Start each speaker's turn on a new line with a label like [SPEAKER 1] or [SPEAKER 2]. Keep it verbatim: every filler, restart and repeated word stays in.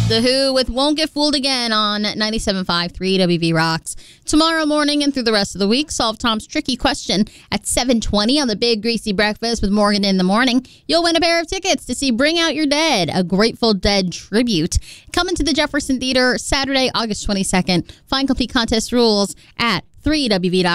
[SPEAKER 1] The Who with Won't Get Fooled Again on ninety-seven point five three W V Rocks. Tomorrow morning and through the rest of the week, solve Tom's tricky question at seven twenty on the Big Greasy Breakfast with Morgan in the morning. You'll win a pair of tickets to see Bring Out Your Dead, a Grateful Dead tribute. Coming to the Jefferson Theater Saturday, August twenty-second. Find complete contest rules at three W V dot com.